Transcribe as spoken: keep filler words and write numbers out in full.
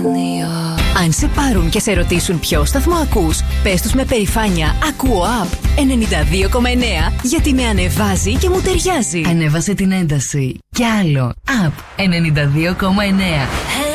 Αν σε πάρουν και σε ρωτήσουν ποιο σταθμό ακούς, πες τους με περηφάνεια «Ακούω Up ενενήντα δύο κόμμα εννέα», γιατί με ανεβάζει και μου ταιριάζει. Ανέβασε την ένταση. Κι άλλο. Up ενενήντα δύο κόμμα εννέα.